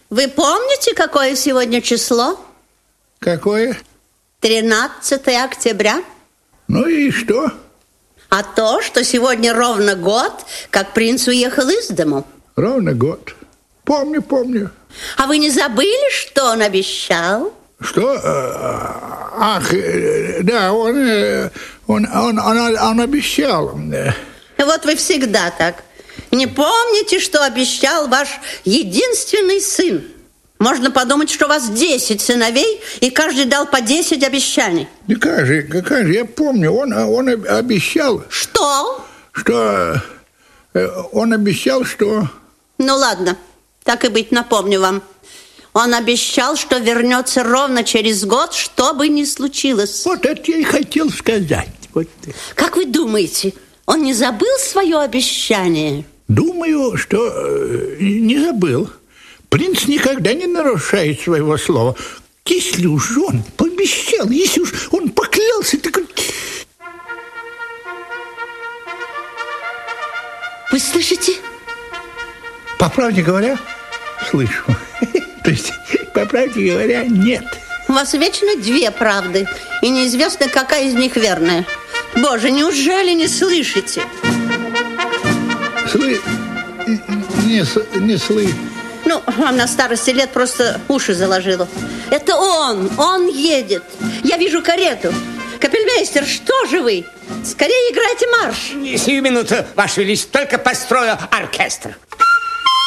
Вы помните, какое сегодня число? Какое? 13 октября. Ну и что? А то, что сегодня ровно год, как принц уехал из дому. Ровно год. Помню. А вы не забыли, что он обещал? Что? Ах, да, он обещал. Вот вы всегда так. Не помните, что обещал ваш единственный сын? Можно подумать, что у вас 10 сыновей, и каждый дал по 10 обещаний. Да как же, я помню, он обещал... Что? Он обещал, что... Ну ладно, так и быть, напомню вам. Он обещал, что вернется ровно через год, что бы ни случилось. Вот это я и хотел сказать. Вот. Как вы думаете, он не забыл свое обещание? Думаю, что не забыл. Принц никогда не нарушает своего слова. Если уж он пообещал, если уж он поклялся, так... Вы слышите? По правде говоря, слышу. То есть, по правде говоря, нет. У вас вечно 2 правды, и неизвестно, какая из них верная. Боже, неужели не слышите? Не слышу. Ну, вам на старости лет просто уши заложило. Это он едет. Я вижу карету. Капельмейстер, что же вы? Скорее играйте марш. Сию минуту, Ваше Величество, только построю оркестр.